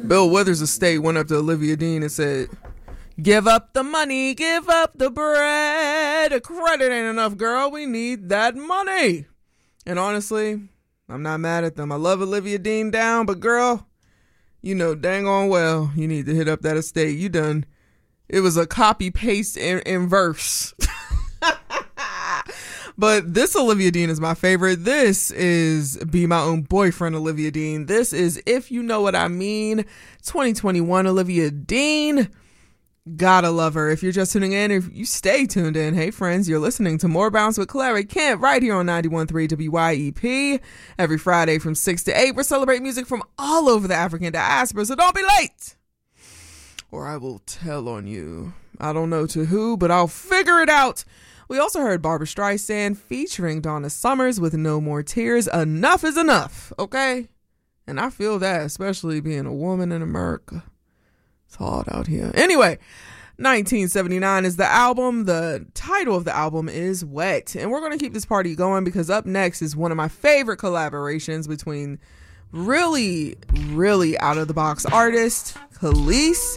Bill Withers' estate went up to Olivia Dean and said, "Give up the money, give up the bread. Credit ain't enough, girl. We need that money." And honestly, I'm not mad at them. I love Olivia Dean down, but girl, you know dang on well you need to hit up that estate. You done. It was a copy paste in verse. But this Olivia Dean is my favorite. This is Be My Own Boyfriend Olivia Dean. This is If You Know What I Mean 2021 Olivia Dean. Gotta love her. If you're just tuning in, if you stay tuned in, hey friends, you're listening to More Bounce with Clary Kent right here on 91.3 WYEP. Every Friday from 6 to 8, we're celebrating music from all over the African diaspora, so don't be late, or I will tell on you. I don't know to who, but I'll figure it out. We also heard Barbra Streisand featuring Donna Summers with No More Tears. Enough is enough, okay? And I feel that, especially being a woman in America. It's hard out here. Anyway, 1979 is the album. The title of the album is Wet. And we're going to keep this party going because up next is one of my favorite collaborations between really, really out-of-the-box artist Khalees